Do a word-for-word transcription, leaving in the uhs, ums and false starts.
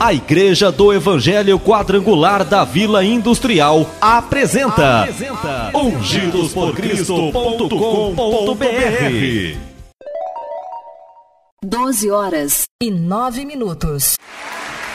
A Igreja do Evangelho Quadrangular da Vila Industrial apresenta, apresenta ungidos por cristo ponto com ponto br. doze horas e nove minutos.